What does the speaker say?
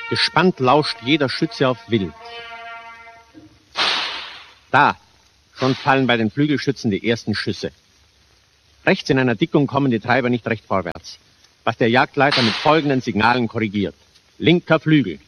Gespannt lauscht jeder Schütze auf Wild. Da, schon fallen bei den Flügelschützen die ersten Schüsse. Rechts in einer Dickung kommen die Treiber nicht recht vorwärts, was der Jagdleiter mit folgenden Signalen korrigiert. Linker Flügel.